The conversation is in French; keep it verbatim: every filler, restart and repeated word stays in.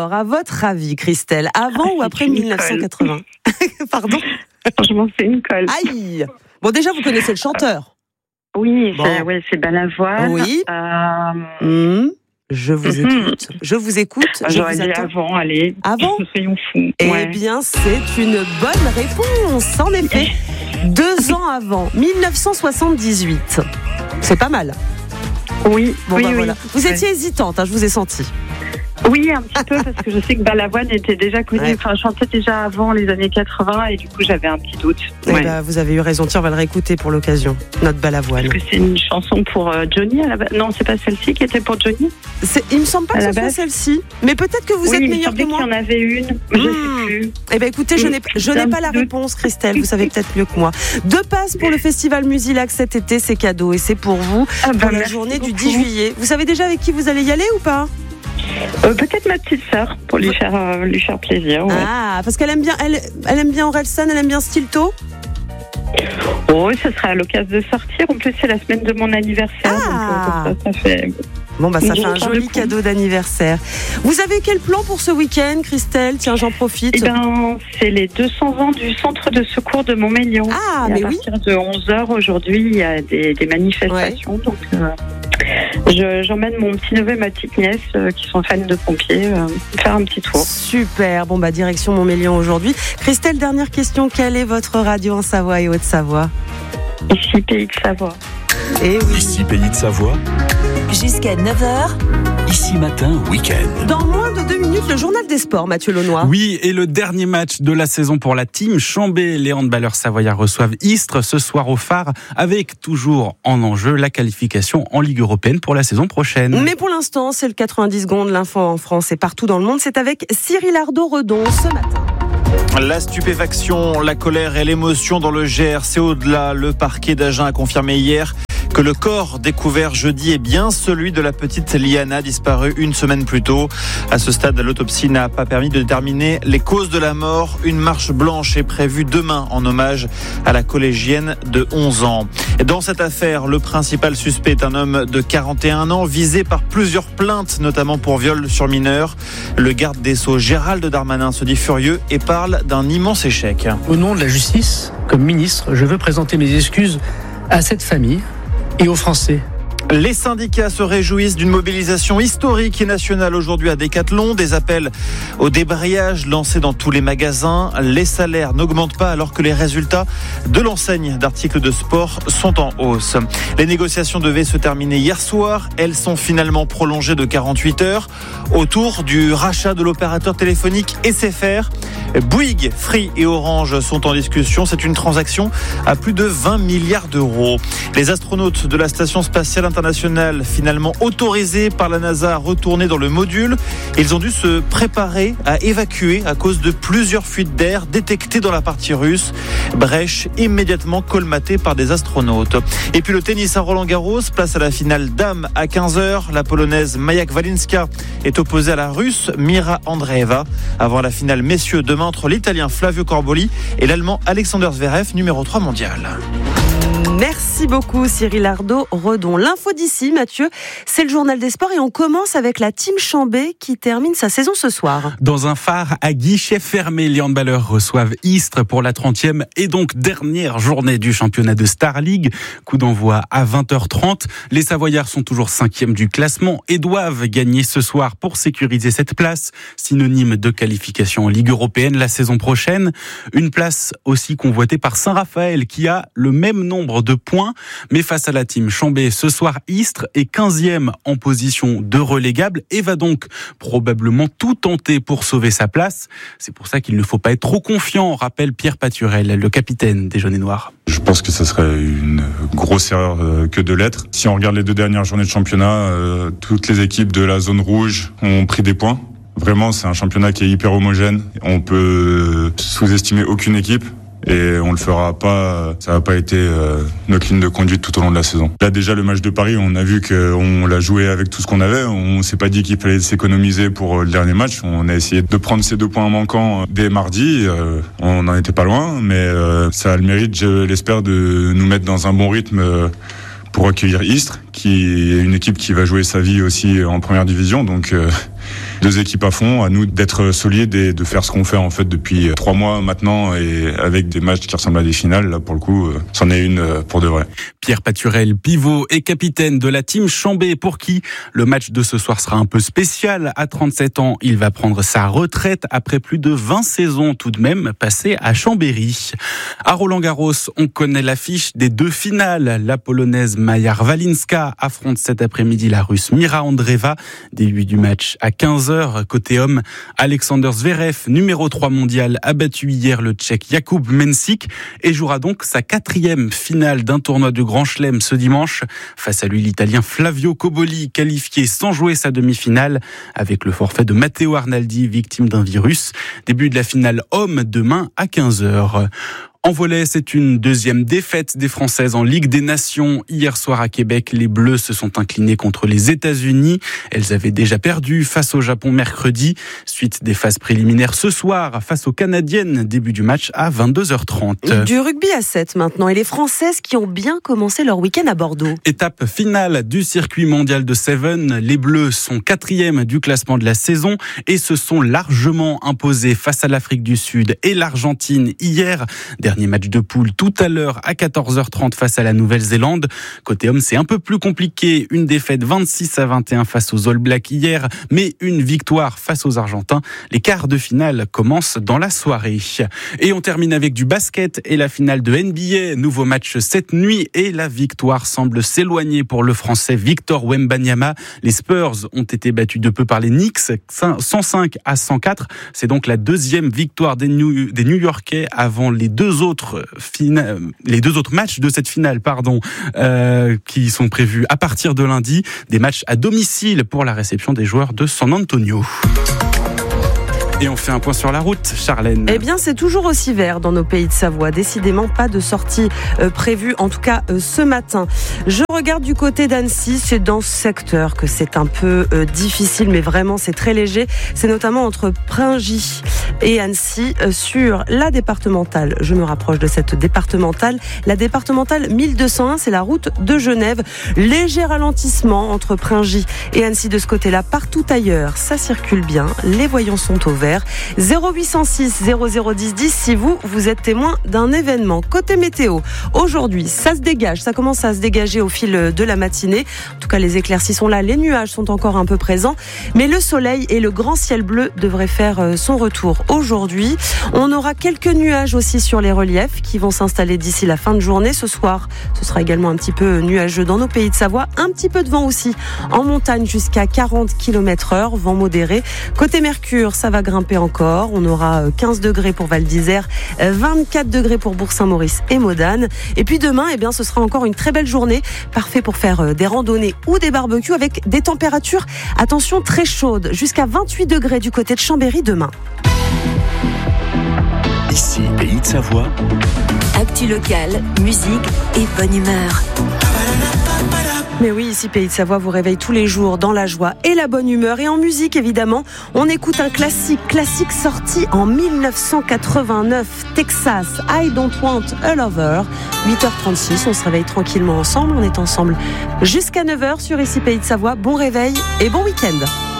Alors, à votre avis, Christelle, avant ah, ou après dix-neuf cent quatre-vingts? Pardon? Franchement, c'est une colle. Aïe! Bon, déjà, vous connaissez le chanteur? Oui, bon. c'est, ouais, c'est Balavoine. Oui. Euh... Mmh. Je vous écoute. Je vous écoute. Je J'aurais vous dit attends. avant, allez. Avant? Soyons fous. Eh ouais. bien, c'est une bonne réponse. En effet, deux ans avant, dix-neuf cent soixante-dix-huit. C'est pas mal. Oui, bon, oui, bah, oui. voilà. Vous étiez hésitante, hein, je vous ai senti. Oui, un petit peu, parce que je sais que Balavoine était déjà connu, ouais. enfin, chantait déjà avant les années quatre-vingts, et du coup, j'avais un petit doute. Eh ouais. bah, vous avez eu raison, tiens, on va le réécouter pour l'occasion, notre Balavoine. Parce que c'est une chanson pour euh, Johnny à la base. Non, c'est pas celle-ci qui était pour Johnny. C'est... Il me semble pas à que ce soit celle-ci, mais peut-être que vous oui, êtes meilleure que moi. Il y en avait une, mais mmh. je sais plus. Eh ben écoutez, je n'ai, je n'ai pas la réponse, Christelle, vous savez peut-être mieux que moi. Deux passes pour le festival Musilac cet été, c'est cadeau, et c'est pour vous, ah bah, pour la journée beaucoup. Du dix juillet. Vous savez déjà avec qui vous allez y aller ou pas? Euh, peut-être ma petite sœur pour lui faire euh, lui faire plaisir. Ouais. Ah, parce qu'elle aime bien, elle, elle aime bien Orelsan, elle aime bien Stilto. Oh, ça sera à l'occasion de sortir. En plus, c'est la semaine de mon anniversaire. Ah. Donc, ça, ça fait. Bon bah ça fait un joli cadeau d'anniversaire. Vous avez quel plan pour ce week-end, Christelle? Tiens, j'en profite. Eh ben, c'est les deux cents ans du centre de secours de Montmélian. Ah, et mais à oui. À partir de onze heures aujourd'hui, il y a des, des manifestations. Ouais. Donc, euh, je, j'emmène mon petit neveu et ma petite nièce euh, qui sont fans de pompiers euh, faire un petit tour. Super. Bon bah direction Montmélian aujourd'hui. Christelle, dernière question. Quelle est votre radio en Savoie et Haute-Savoie? Ici, Pays de Savoie. Et oui. Ici, Pays de Savoie. Jusqu'à neuf heures. Ici matin, week-end. Dans moins de deux minutes, le journal des sports, Mathieu Launois. Oui, et le dernier match de la saison pour la team Chambé. Les handballeurs savoyards reçoivent Istres ce soir au Phare, avec toujours en enjeu la qualification en Ligue européenne pour la saison prochaine. Mais pour l'instant, c'est le quatre-vingt-dix secondes, l'info en France et partout dans le monde. C'est avec Cyril Ardo-Redon ce matin. La stupéfaction, la colère et l'émotion dans le Gers, c'est au-delà. Le parquet d'Agen a confirmé hier que le corps découvert jeudi est bien celui de la petite Liana, disparue une semaine plus tôt. À ce stade, l'autopsie n'a pas permis de déterminer les causes de la mort. Une marche blanche est prévue demain en hommage à la collégienne de onze ans. Dans cette affaire, le principal suspect est un homme de quarante et un ans, visé par plusieurs plaintes, notamment pour viol sur mineur. Le garde des Sceaux, Gérald Darmanin, se dit furieux et parle d'un immense échec. Au nom de la justice, comme ministre, je veux présenter mes excuses à cette famille et aux Français. Les syndicats se réjouissent d'une mobilisation historique et nationale aujourd'hui à Decathlon. Des appels au débrayage lancés dans tous les magasins. Les salaires n'augmentent pas alors que les résultats de l'enseigne d'articles de sport sont en hausse. Les négociations devaient se terminer hier soir. Elles sont finalement prolongées de quarante-huit heures autour du rachat de l'opérateur téléphonique S F R. Bouygues, Free et Orange sont en discussion. C'est une transaction à plus de vingt milliards d'euros. Les astronautes de la station spatiale internationale, finalement autorisés par la NASA à retourner dans le module, ils ont dû se préparer à évacuer à cause de plusieurs fuites d'air détectées dans la partie russe. Brèche immédiatement colmatée par des astronautes. Et puis le tennis à Roland-Garros, place à la finale dames à quinze heures. La polonaise Maja Kwalinska est opposée à la russe Mira Andreeva. Avant la finale messieurs demain entre l'italien Flavio Corboli et l'allemand Alexander Zverev, numéro trois mondial. Merci beaucoup Cyril Ardo-Redon. L'info d'ici, Mathieu, c'est le journal des sports et on commence avec la team Chambé qui termine sa saison ce soir. Dans un phare à guichet fermé, les handballeurs reçoivent Istres pour la trentième et donc dernière journée du championnat de Star League. Coup d'envoi à vingt heures trente. Les Savoyards sont toujours cinquième du classement et doivent gagner ce soir pour sécuriser cette place, synonyme de qualification en Ligue européenne la saison prochaine. Une place aussi convoitée par Saint-Raphaël qui a le même nombre de points, mais face à la team Chambé ce soir, Istres est quinzième en position de relégable et va donc probablement tout tenter pour sauver sa place. C'est pour ça qu'il ne faut pas être trop confiant, rappelle Pierre Paturel, le capitaine des Jaunes et Noirs. Je pense que ça serait une grosse erreur que de l'être. Si on regarde les deux dernières journées de championnat, euh, toutes les équipes de la zone rouge ont pris des points. Vraiment, c'est un championnat qui est hyper homogène. On peut sous-estimer aucune équipe. Et on le fera pas, ça n'a pas été euh, notre ligne de conduite tout au long de la saison. Là déjà le match de Paris, on a vu qu'on l'a joué avec tout ce qu'on avait. On s'est pas dit qu'il fallait s'économiser pour le dernier match. On a essayé de prendre ces deux points manquants dès mardi. Euh, on n'en était pas loin, mais euh, ça a le mérite, je l'espère, de nous mettre dans un bon rythme euh, pour accueillir Istres, qui est une équipe qui va jouer sa vie aussi en première division. Donc euh, deux équipes à fond, à nous d'être solides et de faire ce qu'on fait en fait depuis trois mois maintenant, et avec des matchs qui ressemblent à des finales. Là, pour le coup, c'en est une pour de vrai. Pierre Paturel, pivot et capitaine de la team Chambé, pour qui le match de ce soir sera un peu spécial. À trente-sept ans, il va prendre sa retraite après plus de vingt saisons tout de même passées à Chambéry. À Roland-Garros, on connaît l'affiche des deux finales. La polonaise Maja Walinska affronte cet après-midi la russe Mira Andreeva. Début du match à quinze heures. Côté homme, Alexander Zverev, numéro trois mondial, a battu hier le Tchèque Jakub Mensik et jouera donc sa quatrième finale d'un tournoi de Grand Chelem ce dimanche. Face à lui, l'Italien Flavio Cobolli, qualifié sans jouer sa demi-finale avec le forfait de Matteo Arnaldi, victime d'un virus. Début de la finale homme demain à quinze heures. En volley, c'est une deuxième défaite des Françaises en Ligue des Nations. Hier soir à Québec, les Bleus se sont inclinés contre les États-Unis. Elles avaient déjà perdu face au Japon mercredi. Suite des phases préliminaires ce soir face aux Canadiennes. Début du match à vingt-deux heures trente. Du rugby à sept maintenant. Et les Françaises qui ont bien commencé leur week-end à Bordeaux. Étape finale du circuit mondial de Seven. Les Bleus sont quatrième du classement de la saison et se sont largement imposés face à l'Afrique du Sud et l'Argentine hier. Dernier match de poule tout à l'heure à quatorze heures trente face à la Nouvelle-Zélande. Côté homme, c'est un peu plus compliqué. Une défaite vingt-six à vingt et un face aux All Blacks hier, mais une victoire face aux Argentins. Les quarts de finale commencent dans la soirée. Et on termine avec du basket et la finale de N B A. Nouveau match cette nuit et la victoire semble s'éloigner pour le Français Victor Wembanyama. Les Spurs ont été battus de peu par les Knicks, cent cinq à cent quatre. C'est donc la deuxième victoire des New, des New Yorkais avant les deux autres fina- les deux autres matchs de cette finale, pardon, euh, qui sont prévus à partir de lundi. Des matchs à domicile pour la réception des joueurs de San Antonio. Et on fait un point sur la route, Charlène. Eh bien, c'est toujours aussi vert dans nos pays de Savoie. Décidément, pas de sortie euh, prévue, en tout cas euh, ce matin. Je regarde du côté d'Annecy, c'est dans ce secteur que c'est un peu euh, difficile, mais vraiment, c'est très léger. C'est notamment entre Pringy et Annecy euh, sur la départementale. Je me rapproche de cette départementale. La départementale mille deux cent un, c'est la route de Genève. Léger ralentissement entre Pringy et Annecy de ce côté-là. Partout ailleurs, ça circule bien. Les voyants sont au vert. zéro huit cent six zéro zéro dix dix si vous, vous êtes témoin d'un événement. Côté météo, aujourd'hui, ça se dégage, ça commence à se dégager au fil de la matinée. En tout cas, les éclaircies sont là, les nuages sont encore un peu présents, mais le soleil et le grand ciel bleu devraient faire son retour aujourd'hui. On aura quelques nuages aussi sur les reliefs qui vont s'installer d'ici la fin de journée. Ce soir, ce sera également un petit peu nuageux dans nos pays de Savoie. Un petit peu de vent aussi en montagne jusqu'à quarante kilomètres heure, vent modéré. Côté Mercure, ça va grimper encore. On aura quinze degrés pour Val d'Isère, vingt-quatre degrés pour Bourg-Saint-Maurice et Modane. Et puis demain, eh bien, ce sera encore une très belle journée, parfait pour faire des randonnées ou des barbecues avec des températures, attention, très chaudes, jusqu'à vingt-huit degrés du côté de Chambéry demain. Ici, Pays de Savoie. Actu locale, musique et bonne humeur. Mais oui, ici Pays de Savoie vous réveille tous les jours dans la joie et la bonne humeur. Et en musique, évidemment, on écoute un classique, classique sorti en dix-neuf cent quatre-vingt-neuf, Texas, I Don't Want a Lover. huit heures trente-six, on se réveille tranquillement ensemble. On est ensemble jusqu'à neuf heures sur ici Pays de Savoie. Bon réveil et bon week-end.